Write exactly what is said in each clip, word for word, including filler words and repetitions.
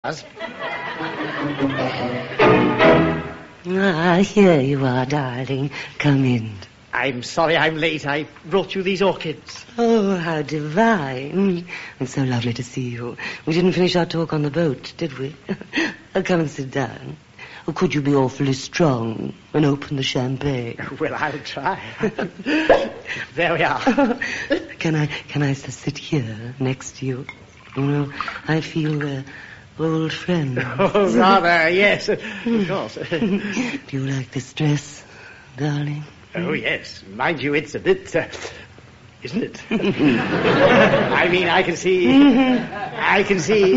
Ah, here you are, darling. Come in. I'm sorry I'm late. I brought you these orchids. Oh, how divine. It's so lovely to see you. We didn't finish our talk on the boat, did we? Oh, come and sit down. Or could you be awfully strong and open the champagne? Well, I'll try. There we are. Can I, can I sit here next to you? You know, I feel we're old friends. Oh, rather, yes, of course. Do you like this dress, darling? Oh, yes. Mind you, it's a bit, uh, isn't it? I mean, I can see... I can see...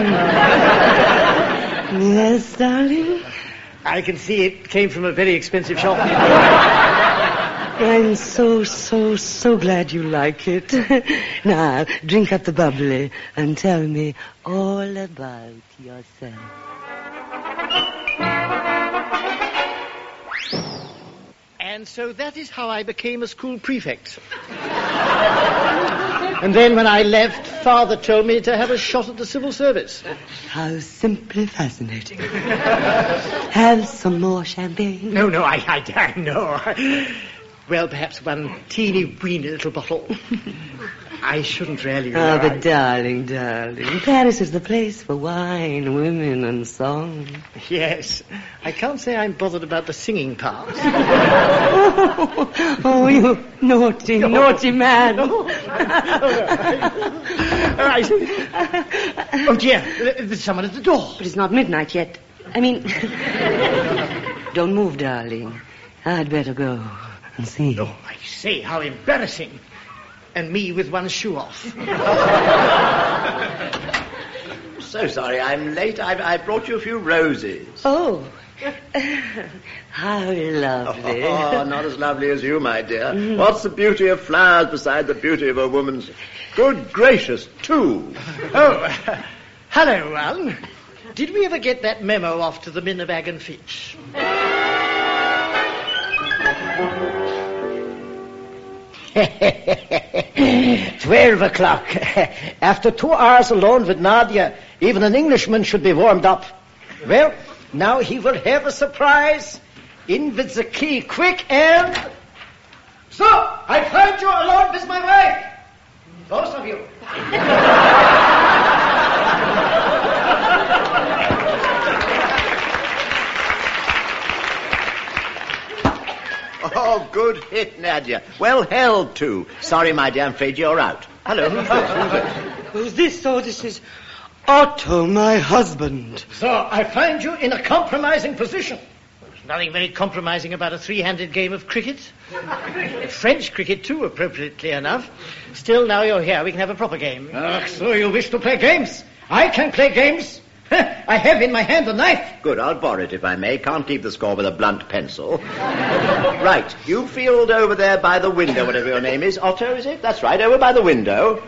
Yes, darling? I can see it came from a very expensive shop. I'm so, so, so glad you like it. Now, drink up the bubbly and tell me all about yourself. And so that is how I became a school prefect. And then when I left, Father told me to have a shot at the civil service. How simply fascinating. Have some more champagne? No, no, I, I, I know. Well, perhaps one teeny weeny little bottle. I shouldn't really. Oh, but I... darling, darling, Paris is the place for wine, women, and song. Yes. I can't say I'm bothered about the singing part. oh, oh, you naughty, no. naughty man. No. Oh, no. I... Oh, dear, there's someone at the door. But it's not midnight yet. I mean, don't move, darling. I'd better go and see. Oh, I say, how embarrassing. And me with one shoe off. So sorry I'm late. I've, I brought you a few roses. Oh, how lovely. Oh, not as lovely as you, my dear. Mm. What's the beauty of flowers beside the beauty of a woman's... Good gracious, two. Oh, uh, hello, One. Did we ever get that memo off to the men of Ag and Fitch? Twelve o'clock. After two hours alone with Nadia, even an Englishman should be warmed up. Well, now he will have a surprise. In with the key, quick, and... So, I find you alone with my wife. Both of you. Oh, good hit, Nadia. Well held, too. Sorry, my dear, I'm afraid you're out. Hello, who's this? Who's this? Who's this? Oh, this is Otto, my husband. So, I find you in a compromising position. There's nothing very compromising about a three-handed game of cricket. French cricket, too, appropriately enough. Still, now you're here, we can have a proper game. Ach, so you wish to play games? I can play games. I have in my hand a knife. Good, I'll borrow it if I may. Can't keep the score with a blunt pencil. Right, you field over there by the window, whatever your name is. Otto, is it? That's right, over by the window.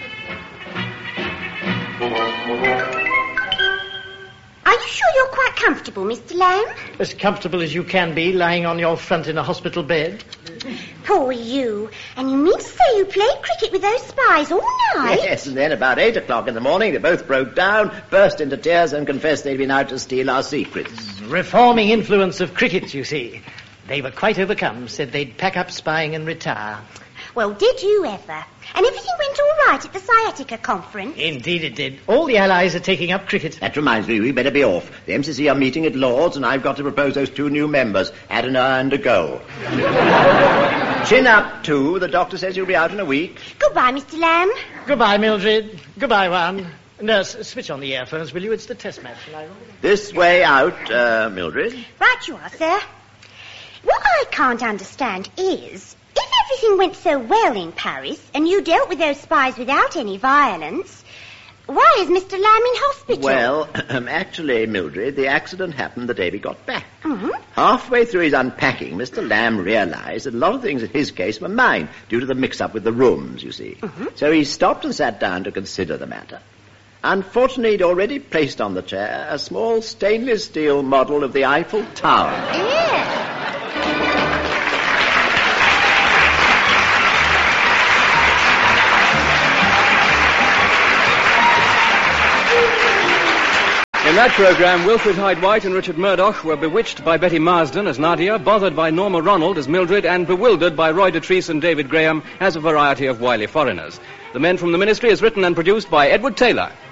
Are you sure you're quite comfortable, Mister Lamb? As comfortable as you can be, lying on your front in a hospital bed. Poor you. And you mean to say you played cricket with those spies all night? Yes, and then about eight o'clock in the morning, they both broke down, burst into tears, and confessed they'd been out to steal our secrets. Reforming influence of cricket, you see. They were quite overcome, said they'd pack up spying and retire. Well, did you ever? And everything went all right at the Sciatica conference? Indeed it did. All the allies are taking up cricket. That reminds me, we better be off. The M C C are meeting at Lord's, and I've got to propose those two new members, Adana and a goal. Chin up, too. The doctor says you'll be out in a week. Goodbye, Mister Lamb. Goodbye, Mildred. Goodbye, One. Nurse, switch on the earphones, will you? It's the test match. This way out, uh, Mildred. Right you are, sir. What I can't understand is... if everything went so well in Paris and you dealt with those spies without any violence, why is Mister Lamb in hospital? Well, um, actually, Mildred, the accident happened the day we got back. Mm-hmm. Halfway through his unpacking, Mister Lamb realized that a lot of things in his case were mine, due to the mix-up with the rooms, you see. Mm-hmm. So he stopped and sat down to consider the matter. Unfortunately, he'd already placed on the chair a small stainless steel model of the Eiffel Tower. Yeah. that programme, Wilfred Hyde-White and Richard Murdoch were bewitched by Betty Marsden as Nadia, bothered by Norma Ronald as Mildred, and bewildered by Roy Dotrice and David Graham as a variety of wily foreigners. The Men from the Ministry is written and produced by Edward Taylor.